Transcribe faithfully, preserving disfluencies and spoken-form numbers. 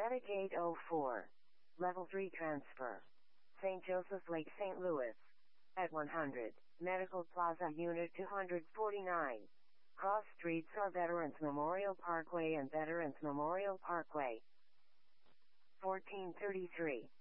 Static eight oh four. Level three transfer. Saint Joseph Lake, Saint Louis. At one hundred. Medical Plaza Unit two forty-nine. Cross streets are Veterans Memorial Parkway and Veterans Memorial Parkway. fourteen thirty-three.